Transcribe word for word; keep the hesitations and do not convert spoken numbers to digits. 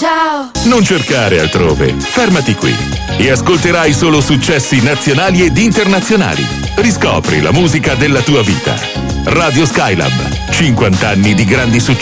Ciao! Non cercare altrove, fermati qui e ascolterai solo successi nazionali ed internazionali. Riscopri la musica della tua vita. Radio Skylab, cinquanta anni di grandi successi.